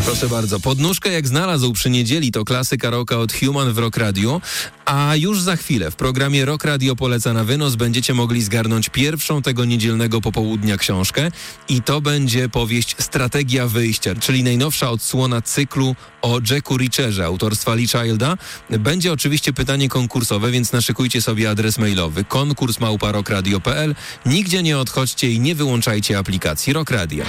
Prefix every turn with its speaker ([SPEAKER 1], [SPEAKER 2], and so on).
[SPEAKER 1] Proszę bardzo, podnóżkę jak znalazł przy niedzieli to klasyka rocka od Human w Rock Radio, a już za chwilę w programie Rock Radio poleca na wynos będziecie mogli zgarnąć pierwszą tego niedzielnego popołudnia książkę i to będzie powieść Strategia wyjścia, czyli najnowsza odsłona cyklu o Jacku Reacherze autorstwa Lee Childa. Będzie oczywiście pytanie konkursowe, więc naszykujcie sobie adres mailowy konkurs@rockradio.pl. Nigdzie nie odchodźcie i nie wyłączajcie aplikacji Rock Radio.